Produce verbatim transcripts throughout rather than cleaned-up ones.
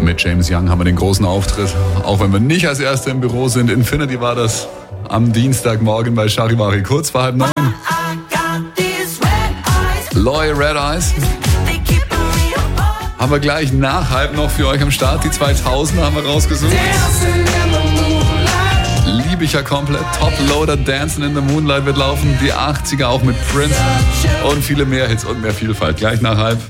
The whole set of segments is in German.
Mit James Young haben wir den großen Auftritt. Auch wenn wir nicht als Erste im Büro sind. Infinity war das am Dienstagmorgen bei Charivari. Kurz vor halb neun. Loy Red Eyes. Haben wir gleich nach halb noch für euch am Start. Die zweitausender haben wir rausgesucht. Liebe ich ja komplett. Top Loader, Dancing in the Moonlight wird laufen. Die achtziger auch mit Prince. Und viele mehr Hits und mehr Vielfalt. Gleich nach halb.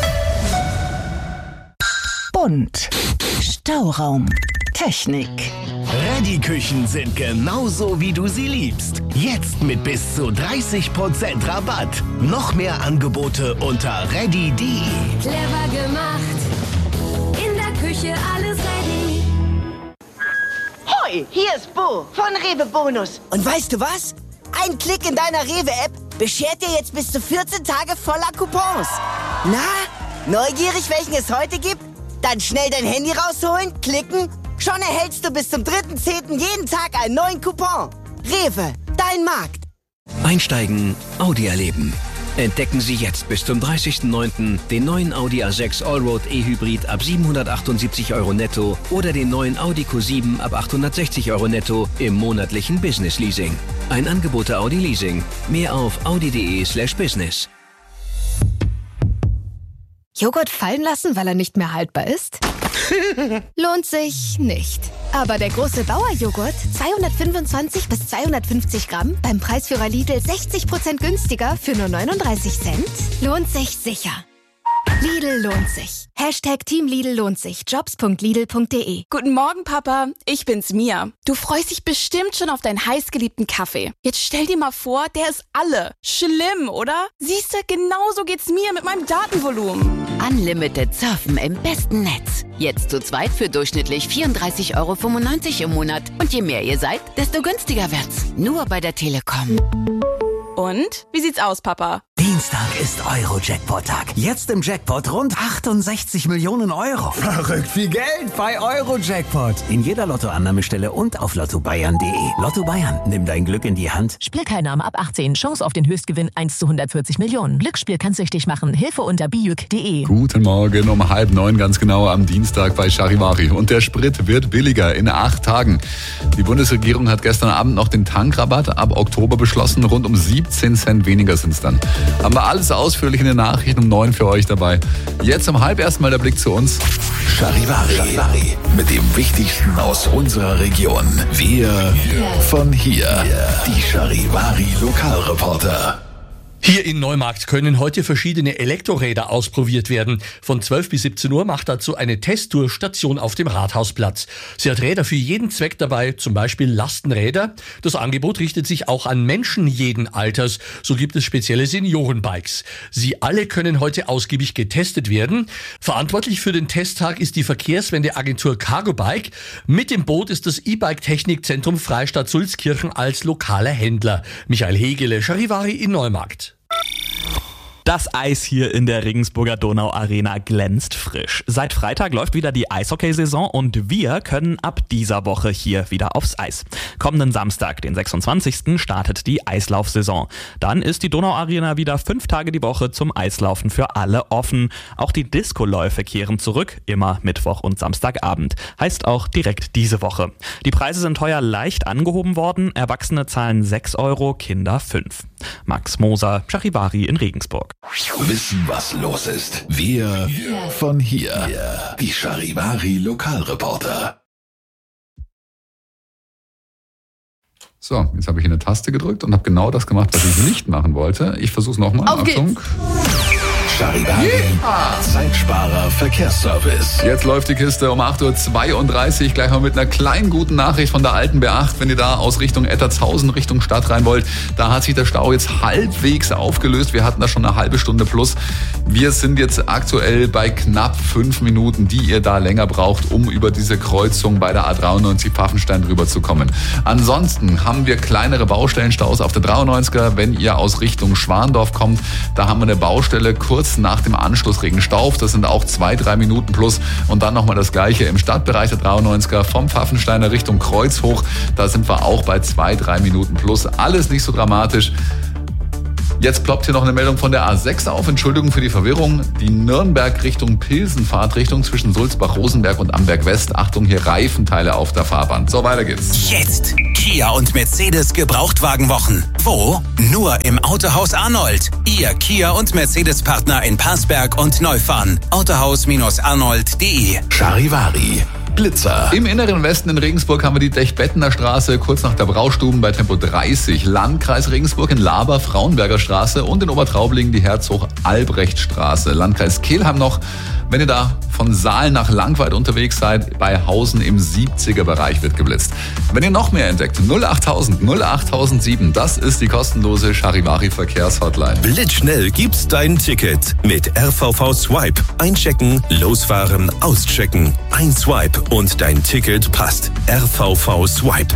Bunt. Stauraum. Technik. Reddy-Küchen sind genauso, wie du sie liebst. Jetzt mit bis zu dreißig Prozent Rabatt. Noch mehr Angebote unter reddy punkt de. Clever gemacht. In der Küche alles ready. Hoi, hier ist Bo von Rewe Bonus. Und weißt du was? Ein Klick in deiner Rewe-App beschert dir jetzt bis zu vierzehn Tage voller Coupons. Na, neugierig, welchen es heute gibt? Dann schnell dein Handy rausholen, klicken. Schon erhältst du bis zum dritten zehnten jeden Tag einen neuen Coupon. Rewe, dein Markt. Einsteigen, Audi erleben. Entdecken Sie jetzt bis zum dreißigsten neunten den neuen Audi A sechs Allroad E-Hybrid ab siebenhundertachtundsiebzig Euro netto oder den neuen Audi Q sieben ab achthundertsechzig Euro netto im monatlichen Business Leasing. Ein Angebot der Audi Leasing. Mehr auf audi punkt de slash business. Joghurt fallen lassen, weil er nicht mehr haltbar ist? Lohnt sich nicht. Aber der große Bauer-Joghurt, zweihundertfünfundzwanzig bis zweihundertfünfzig Gramm, beim Preisführer Lidl sechzig Prozent günstiger für nur neununddreißig Cent, lohnt sich sicher. Lidl lohnt sich. Hashtag Team Lidl lohnt sich. Jobs punkt lidl punkt de. Guten Morgen, Papa. Ich bin's, Mia. Du freust dich bestimmt schon auf deinen heißgeliebten Kaffee. Jetzt stell dir mal vor, der ist alle. Schlimm, oder? Siehste, genauso geht's mir mit meinem Datenvolumen. Unlimited Surfen im besten Netz. Jetzt zu zweit für durchschnittlich vierunddreißig Euro fünfundneunzig im Monat. Und je mehr ihr seid, desto günstiger wird's. Nur bei der Telekom. Und? Wie sieht's aus, Papa? Dienstag ist Euro-Jackpot-Tag. Jetzt im Jackpot rund achtundsechzig Millionen Euro. Verrückt viel Geld bei Euro-Jackpot. In jeder Lottoannahmestelle und auf lotto bayern punkt de. Lotto Bayern, nimm dein Glück in die Hand. Spielteilnahme ab achtzehn. Chance auf den Höchstgewinn eins zu hundertvierzig Millionen. Glücksspiel kann süchtig machen. Hilfe unter bijuk punkt de. Guten Morgen um halb neun ganz genau am Dienstag bei Charivari. Und der Sprit wird billiger in acht Tagen. Die Bundesregierung hat gestern Abend noch den Tankrabatt ab Oktober beschlossen. Rund um siebzehn Cent weniger sind es dann. Haben wir alles ausführlich in den Nachrichten um neun für euch dabei. Jetzt um halb erstmal der Blick zu uns. Charivari, Charivari mit dem Wichtigsten aus unserer Region. Wir von hier. Die Charivari Lokalreporter. Hier in Neumarkt können heute verschiedene Elektroräder ausprobiert werden. Von zwölf bis siebzehn Uhr macht dazu eine Testtour-Station auf dem Rathausplatz. Sie hat Räder für jeden Zweck dabei, zum Beispiel Lastenräder. Das Angebot richtet sich auch an Menschen jeden Alters. So gibt es spezielle Seniorenbikes. Sie alle können heute ausgiebig getestet werden. Verantwortlich für den Testtag ist die Verkehrswendeagentur Cargo Bike. Mit dem Boot ist das E-Bike-Technikzentrum Freistadt Sulzkirchen als lokaler Händler. Michael Hegele, Charivari in Neumarkt. Das Eis hier in der Regensburger Donauarena glänzt frisch. Seit Freitag läuft wieder die Eishockeysaison und wir können ab dieser Woche hier wieder aufs Eis. Kommenden Samstag, den sechsundzwanzigsten startet die Eislaufsaison. Dann ist die Donauarena wieder fünf Tage die Woche zum Eislaufen für alle offen. Auch die Discoläufe kehren zurück, immer Mittwoch und Samstagabend. Heißt auch direkt diese Woche. Die Preise sind heuer leicht angehoben worden. Erwachsene zahlen sechs Euro, Kinder fünf. Max Moser, Charivari in Regensburg. Wissen, was los ist. Wir von hier. Die Charivari Lokalreporter. So, jetzt habe ich eine Taste gedrückt und habe genau das gemacht, was ich nicht machen wollte. Ich versuche es nochmal. Auf Achtung. geht's. Charivari, yeah. Zeitsparer Verkehrsservice. Jetzt läuft die Kiste um acht Uhr zweiunddreißig. Gleich mal mit einer kleinen guten Nachricht von der alten B acht. Wenn ihr da aus Richtung Ettertshausen, Richtung Stadt rein wollt, da hat sich der Stau jetzt halbwegs aufgelöst. Wir hatten da schon eine halbe Stunde plus. Wir sind jetzt aktuell bei knapp fünf Minuten, die ihr da länger braucht, um über diese Kreuzung bei der A dreiundneunzig Pfaffenstein rüber zu kommen. Ansonsten haben wir kleinere Baustellenstaus auf der dreiundneunziger. Wenn ihr aus Richtung Schwandorf kommt, da haben wir eine Baustelle kurz nach dem Anschluss Regenstauf. Das sind auch zwei, drei Minuten plus. Und dann nochmal das Gleiche im Stadtbereich der dreiundneunziger vom Pfaffensteiner Richtung Kreuz hoch. Da sind wir auch bei zwei, drei Minuten plus. Alles nicht so dramatisch. Jetzt ploppt hier noch eine Meldung von der A sechs auf. Entschuldigung für die Verwirrung. Die Nürnberg Richtung Pilsen Fahrtrichtung zwischen Sulzbach-Rosenberg und Amberg West. Achtung, hier Reifenteile auf der Fahrbahn. So, weiter geht's. Jetzt Kia und Mercedes Gebrauchtwagenwochen. Wo? Nur im Autohaus Arnold. Ihr Kia und Mercedes Partner in Parsberg und Neufahren. autohaus arnold punkt de. Charivari. Blitzer. Im inneren Westen in Regensburg haben wir die Dechbettener Straße, kurz nach der Braustuben bei Tempo dreißig. Landkreis Regensburg in Laber, Frauenberger Straße und in Obertraublingen die Herzog-Albrecht-Straße. Landkreis Kelheim noch, wenn ihr da von Saal nach Langweid unterwegs seid, bei Hausen im siebziger-Bereich wird geblitzt. Wenn ihr noch mehr entdeckt, null achttausend null achttausendsieben, das ist die kostenlose Charivari-Verkehrshotline. Blitzschnell gibt's dein Ticket mit R V V Swipe. Einchecken, losfahren, auschecken. Ein Swipe und dein Ticket passt. R V V Swipe.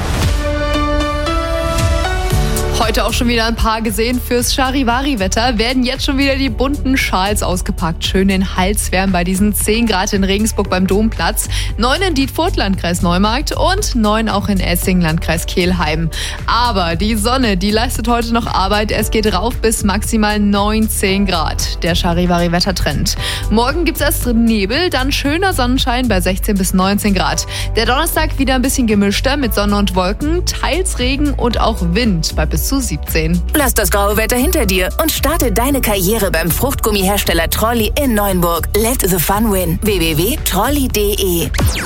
Heute auch schon wieder ein paar gesehen fürs Charivari-Wetter. Werden jetzt schon wieder die bunten Schals ausgepackt. Schön den Hals wärmen bei diesen zehn Grad in Regensburg beim Domplatz. neun in Dietfurt, Landkreis Neumarkt und neun auch in Essing, Landkreis Kelheim. Aber die Sonne, die leistet heute noch Arbeit. Es geht rauf bis maximal neunzehn Grad. Der Charivari-Wettertrend. Morgen gibt's erst Nebel, dann schöner Sonnenschein bei sechzehn bis neunzehn Grad. Der Donnerstag wieder ein bisschen gemischter mit Sonne und Wolken, teils Regen und auch Wind bei bis zu siebzehn. Lass das graue Wetter hinter dir und starte deine Karriere beim Fruchtgummihersteller Trolli in Neuenburg. Let the fun win. w w w punkt trolli punkt de